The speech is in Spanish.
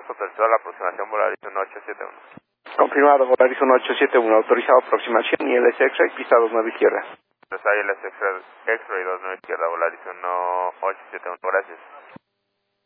más autorizado la aproximación Volaris 1871. Confirmado, Volaris 1871, autorizado aproximación, ILS X-Ray, pista 29 izquierda. Entonces ahí el X-Ray 29 izquierda, Volaris 1871, gracias.